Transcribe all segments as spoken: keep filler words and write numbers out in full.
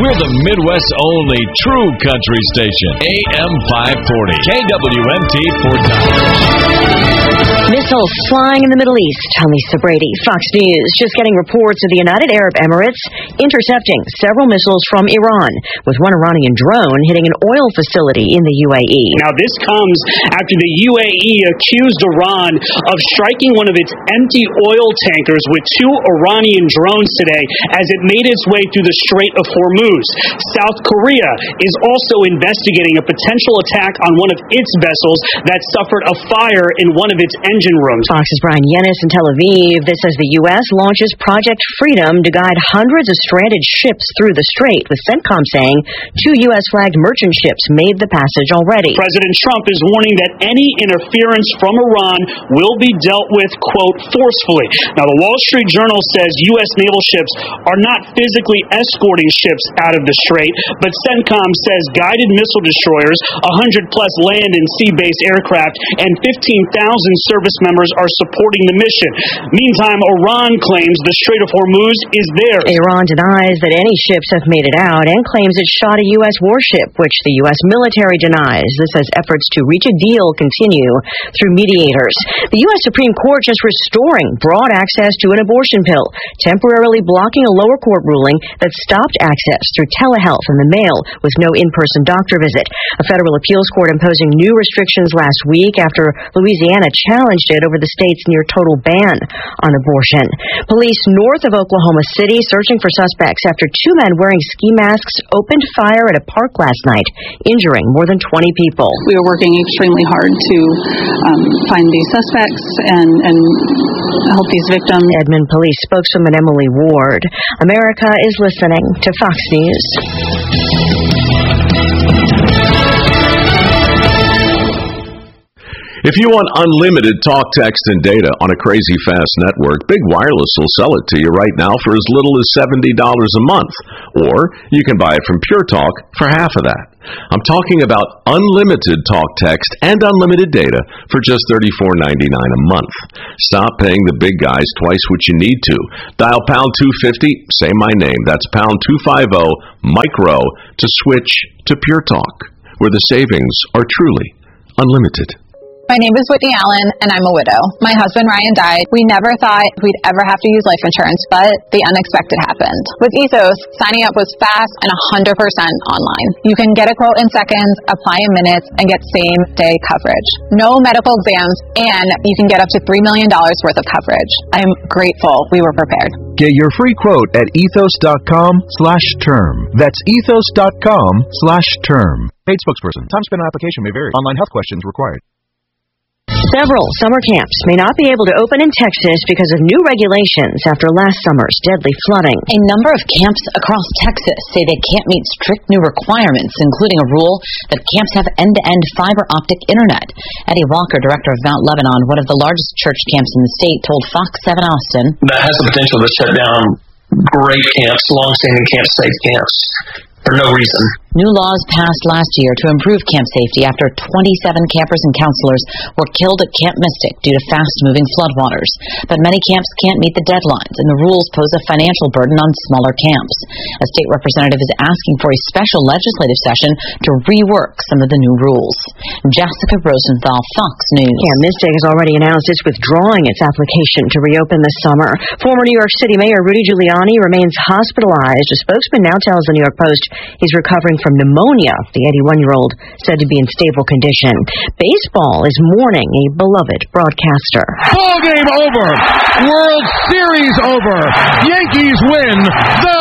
We're the Midwest's only true country station. A M five forty. K W M T Fort Dodge. Missiles flying in the Middle East. I'm Lisa Brady, Fox News. Just getting reports of the United Arab Emirates intercepting several missiles from Iran, with one Iranian drone hitting an oil facility in the U A E. Now, this comes after the U A E accused Iran of striking one of its empty oil tankers with two Iranian drones today as it made its way through the Strait of Hormuz. South Korea is also investigating a potential attack on one of its vessels that suffered a fire in one of its engine rooms. Fox's Brian Yennis in Tel Aviv. This as the U S launches Project Freedom to guide hundreds of stranded ships through the strait, with CENTCOM saying two U S-flagged merchant ships made the passage already. President Trump is warning that any interference from Iran will be dealt with, quote, forcefully. Now, the Wall Street Journal says U S naval ships are not physically escorting ships out of the strait, but CENTCOM says guided missile destroyers, one hundred plus land and sea-based aircraft, and fifteen thousand service members are supporting the mission. Meantime, Iran claims the Strait of Hormuz is theirs. Iran denies that any ships have made it out and claims it shot a U S warship, which the U S military denies. This as efforts to reach a deal continue through mediators. The U S Supreme Court just restoring broad access to an abortion pill, temporarily blocking a lower court ruling that stopped access through telehealth in the mail with no in-person doctor visit. A federal appeals court imposing new restrictions last week after Louisiana challenged it over the state's near-total ban on abortion. Police north of Oklahoma City searching for suspects after two men wearing ski masks opened fire at a park last night, injuring more than twenty people. We are working extremely hard to um, find these suspects and, and help these victims. Edmond Police spokeswoman Emily Ward. America is listening to Fox News. If you want unlimited talk, text, and data on a crazy fast network, Big Wireless will sell it to you right now for as little as seventy dollars a month. Or you can buy it from Pure Talk for half of that. I'm talking about unlimited talk, text, and unlimited data for just thirty-four ninety-nine a month. Stop paying the big guys twice what you need to. Dial pound two fifty, say my name. That's pound two fifty, micro, to switch to Pure Talk, where the savings are truly unlimited. My name is Whitney Allen, and I'm a widow. My husband, Ryan, died. We never thought we'd ever have to use life insurance, but the unexpected happened. With Ethos, signing up was fast and one hundred percent online. You can get a quote in seconds, apply in minutes, and get same-day coverage. No medical exams, and you can get up to three million dollars worth of coverage. I'm grateful we were prepared. Get your free quote at ethos.com slash term. That's ethos.com slash term. Paid spokesperson. Time spent on application may vary. Online health questions required. Several summer camps may not be able to open in Texas because of new regulations after last summer's deadly flooding. A number of camps across Texas say they can't meet strict new requirements, including a rule that camps have end-to-end fiber optic internet. Eddie Walker, director of Mount Lebanon, one of the largest church camps in the state, told Fox seven Austin, "That has the potential to shut down great camps, long-standing camps, safe camps, for no reason." New laws passed last year to improve camp safety after twenty-seven campers and counselors were killed at Camp Mystic due to fast-moving floodwaters. But many camps can't meet the deadlines, and the rules pose a financial burden on smaller camps. A state representative is asking for a special legislative session to rework some of the new rules. Jessica Rosenthal, Fox News. Camp Mystic has already announced it's withdrawing its application to reopen this summer. Former New York City Mayor Rudy Giuliani remains hospitalized. A spokesman now tells the New York Post he's recovering from pneumonia. The eighty-one-year-old said to be in stable condition. Baseball is mourning a beloved broadcaster. Ball game over. World Series over. Yankees win. The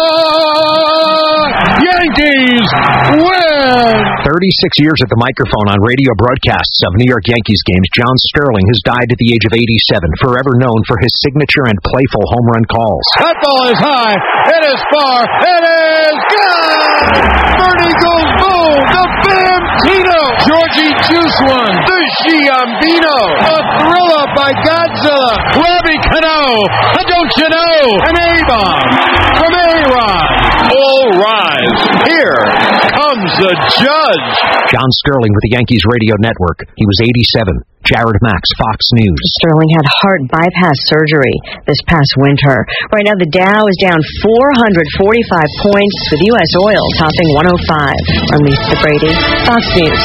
Yankees win. thirty-six years at the microphone on radio broadcasts of New York Yankees games, John Sterling has died at the age of eighty-seven, forever known for his signature and playful home run calls. That ball is high. It is far. It is good. Bernie goes boom. The Bambino. Georgie Juice one. The Giambino. A thriller by Godzilla. Robbie Cano. A don't you know? An A-bomb from A-Rod. All rise. Here comes the judge. John Sterling with the Yankees Radio Network. He was eighty-seven. Jared Max, Fox News. Sterling had heart bypass surgery this past winter. Right now, the Dow is down four hundred forty-five points, with U S oil topping one oh five. I'm Lisa Brady, Fox News.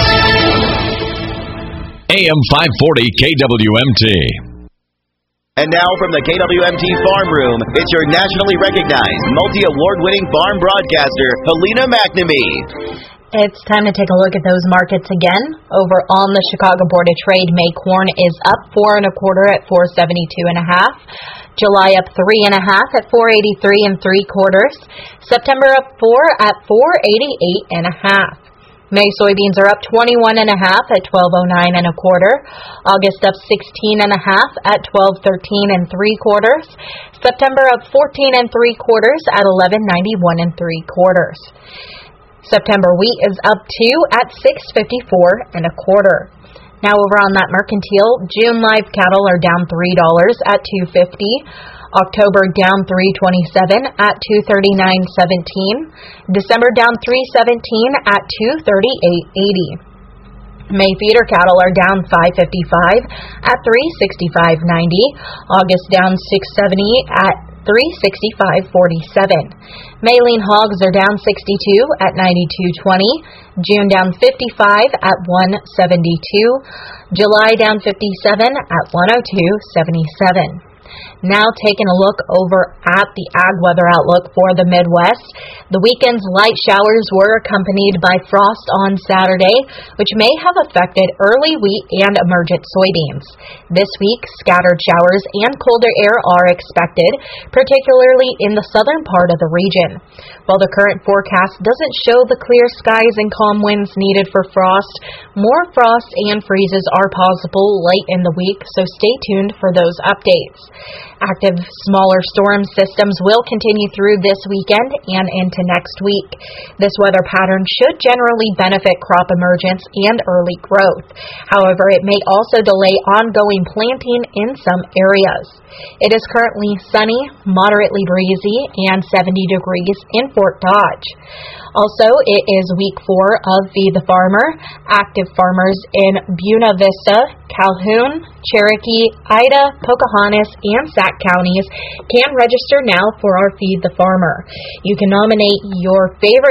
A M five forty K W M T. And now from the K W M T Farm Room, it's your nationally recognized, multi-award-winning farm broadcaster, Helena McNamee. It's time to take a look at those markets again. Over on the Chicago Board of Trade, May corn is up four and a quarter at four seventy-two and a half. July up three and a half at four eighty-three and three quarters. September up four at four eighty-eight and a half. May soybeans are up twenty-one and a half at twelve oh nine and a quarter. August up sixteen and a half at twelve thirteen and three quarters. September up fourteen and three quarters at eleven ninety-one and three quarters. September wheat is up two at six fifty-four and a quarter. Now over on that mercantile, June live cattle are down three dollars at two fifty. October down three twenty-seven at two thirty-nine seventeen. December down three seventeen at two thirty-eight eighty. May feeder cattle are down five fifty-five at three sixty-five ninety. August down six seventy at three sixty-five forty-seven. May lean hogs are down sixty-two at ninety-two twenty. June down fifty-five at one seventy-two. July down fifty-seven at one oh two seventy-seven. Now taking a look over at the ag weather outlook for the Midwest. The weekend's light showers were accompanied by frost on Saturday, which may have affected early wheat and emergent soybeans. This week, scattered showers and colder air are expected, particularly in the southern part of the region. While the current forecast doesn't show the clear skies and calm winds needed for frost, more frost and freezes are possible late in the week, so stay tuned for those updates. Active smaller storm systems will continue through this weekend and into next week. This weather pattern should generally benefit crop emergence and early growth. However, it may also delay ongoing planting in some areas. It is currently sunny, moderately breezy, and seventy degrees in Fort Dodge. Also, it is week four of Feed the Farmer. Active farmers in Buena Vista, Calhoun, Cherokee, Ida, Pocahontas, and Sac counties can register now for our Feed the Farmer. You can nominate your favorite